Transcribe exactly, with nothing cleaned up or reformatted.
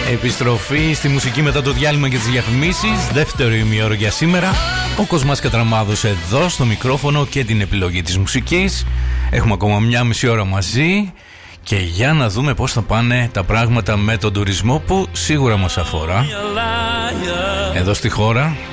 Επιστροφή στη μουσική μετά το διάλειμμα και τις διαφημίσεις. Δεύτερο ημιώρο για σήμερα. Ο Κοσμάς Κατραμάδος εδώ στο μικρόφωνο και την επιλογή της μουσικής. Έχουμε ακόμα μια μισή ώρα μαζί. Και για να δούμε πώς θα πάνε τα πράγματα με τον τουρισμό που σίγουρα μας αφορά εδώ στη χώρα.